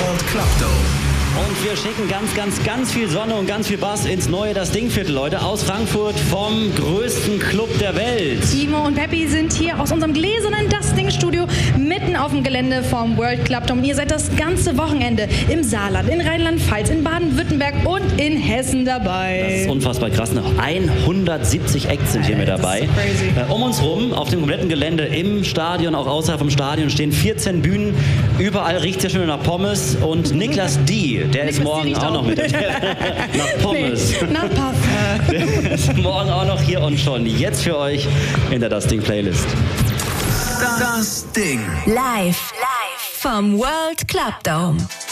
World Club Dome. Und wir schicken ganz viel Sonne und ganz viel Bass ins neue Das Ding-Viertel, Leute, aus Frankfurt vom größten Club der Welt. Timo und Peppi sind hier aus unserem gläsernen Das Ding-Studio mitten auf dem Gelände vom World Club Dome. Ihr seid das ganze Wochenende im Saarland, in Rheinland-Pfalz, in Baden-Württemberg und in Hessen dabei. Das ist unfassbar krass. Noch 170 Acts sind hier mit dabei. Um uns rum, auf dem kompletten Gelände, im Stadion, auch außerhalb vom Stadion, stehen 14 Bühnen. Überall riecht es ja schon nach Pommes. Und Niklas D., der ist morgen auch noch mit. Nach Pommes. Nee, nach Parfum. Der ist morgen auch noch hier und schon jetzt für euch in der Das Ding Playlist. Das Ding. Live vom World Club Dome.